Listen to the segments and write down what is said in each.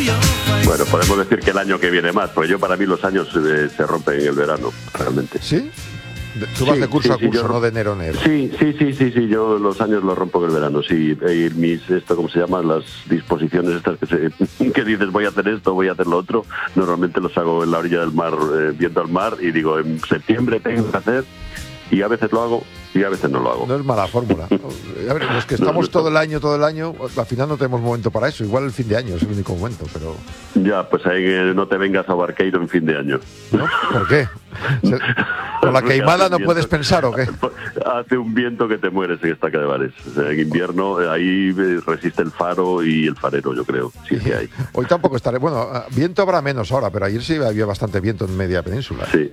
Bueno, podemos decir que el año que viene más, porque para mí los años se rompen en el verano, realmente. ¿Sí? Tú vas de curso a curso, no de enero a enero. Sí, yo los años los rompo en el verano, sí. ¿Cómo se llama? Las disposiciones estas que dices, voy a hacer esto, voy a hacer lo otro, normalmente los hago en la orilla del mar, viendo al mar, y digo, en septiembre tengo que hacer, y a veces lo hago, y a veces no lo hago. No es mala fórmula. A ver, los que estamos todo el año, al final no tenemos momento para eso. Igual el fin de año es el único momento, pero... Ya, pues ahí no te vengas a Barqueiro en fin de año. ¿No? ¿Por qué? ¿Con la queimada no puedes pensar o qué? Hace un viento que te mueres en Estaca de Bares. O sea, en invierno ahí resiste el faro y el farero, yo creo, si es que hay. Hoy tampoco estaré... Bueno, viento habrá menos ahora, pero ayer sí había bastante viento en media península. Sí.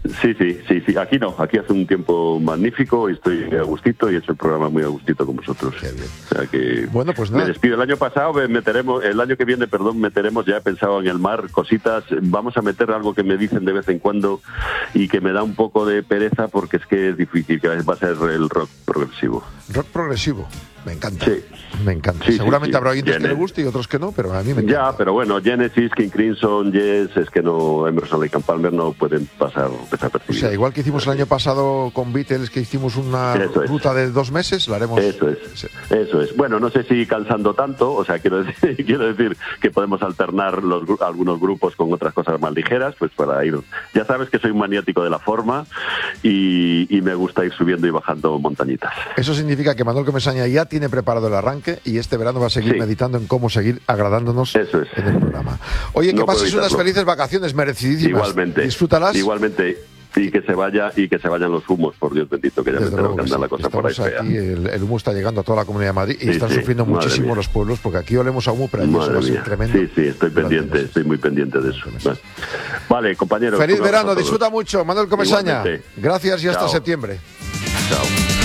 Aquí no, aquí hace un tiempo magnífico y estoy a gustito y he hecho el programa muy a gustito con vosotros. Qué bien. O sea que bueno, pues nada. Me despido. El año que viene, meteremos, ya he pensado en el mar, cositas, vamos a meter algo que me dicen de vez en cuando y que me da un poco de pereza porque es que es difícil, que va a ser el rock progresivo. Rock progresivo, me encanta. Sí. Me encanta. Sí, seguramente habrá oyentes Genesis, que le guste y otros que no, pero a mí me encanta. Ya, pero bueno, Genesis, King Crimson, Yes, es que no, Emerson, Lake and Palmer no pueden pasar desapercibidos. O sea, igual que hicimos el año pasado con Beatles, que hicimos una ruta de 2 meses, la haremos. Eso es. Bueno, no sé si cansando tanto, o sea, quiero decir que podemos alternar algunos grupos con otras cosas más ligeras, pues para ir. Ya sabes que soy un maniático de la forma y me gusta ir subiendo y bajando montañitas. Eso significa que Manuel Comesaña ya tiene preparado el arranque y este verano va a seguir meditando en cómo seguir agradándonos en el programa. Oye, que pases unas felices vacaciones merecidísimas. Igualmente. Disfrútalas. Igualmente. Y que se vayan los humos, por Dios bendito, que ya me tengo que andar la cosa por ahí fea. Aquí el humo está llegando a toda la Comunidad de Madrid y están sufriendo muchísimo los pueblos, porque aquí olemos a humo, pero allí eso va a ser tremendo. Sí, estoy muy pendiente de eso. Vale, compañeros. Feliz verano, disfruta mucho, Manuel Comesaña. Igualmente. Gracias y hasta septiembre. Chao.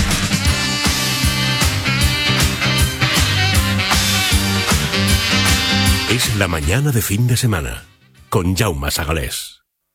Es la mañana de fin de semana, con Jaume Sagalés.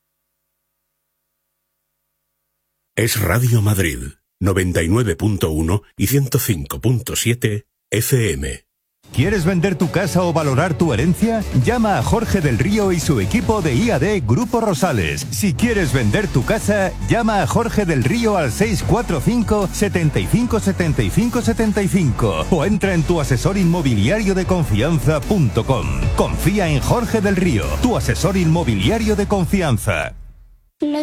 Es Radio Madrid, 99.1 y 105.7 FM. ¿Quieres vender tu casa o valorar tu herencia? Llama a Jorge del Río y su equipo de IAD Grupo Rosales. Si quieres vender tu casa, llama a Jorge del Río al 645 75 75 75 o entra en tuasesorinmobiliariodeconfianza.com. Confía en Jorge del Río, tu asesor inmobiliario de confianza.